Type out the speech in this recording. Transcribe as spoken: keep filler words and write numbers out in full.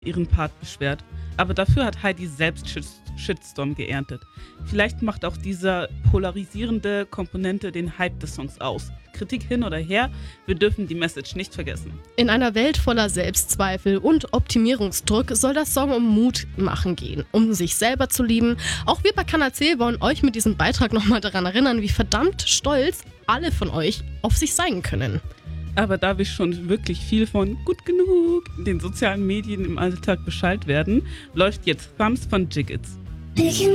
ihren Part beschwert. Aber dafür hat Heidi selbst Shits- Shitstorm geerntet. Vielleicht macht auch diese polarisierende Komponente den Hype des Songs aus. Kritik hin oder her, wir dürfen die Message nicht vergessen. In einer Welt voller Selbstzweifel und Optimierungsdruck soll das Song um Mut machen gehen, um sich selber zu lieben. Auch wir bei Kanal C wollen euch mit diesem Beitrag nochmal daran erinnern, wie verdammt stolz alle von euch auf sich sein können. Aber da wir schon wirklich viel von gut genug in den sozialen Medien im Alltag Bescheid werden, läuft jetzt Thumbs von Jiggits.